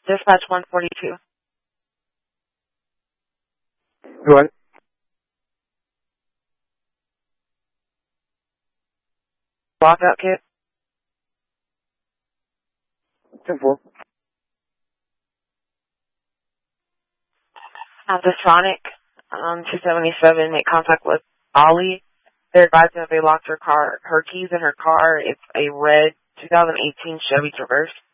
Dispatch 142. What? Lockout kit. 10-4. The Sonic 277 made contact with Ollie. They're advising that they locked her keys in her car. It's a red 2018 Chevy Traverse.